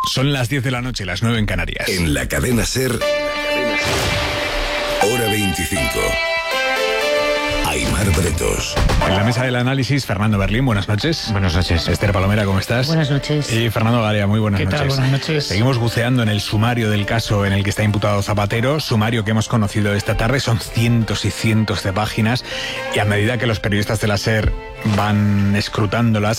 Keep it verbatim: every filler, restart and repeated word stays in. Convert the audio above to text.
Son las diez de la noche, las nueve en Canarias. En la cadena SER, hora veinticinco. Aimar Bretos. En la mesa del análisis, Fernando Berlín, buenas noches. Buenas noches. Esther Palomera, ¿cómo estás? Buenas noches. Y Fernando Garea, muy buenas ¿Qué noches. tal? Buenas noches. Seguimos buceando en el sumario del caso en el que está imputado Zapatero, sumario que hemos conocido esta tarde, son cientos y cientos de páginas, y a medida que los periodistas de la SER van escrutándolas,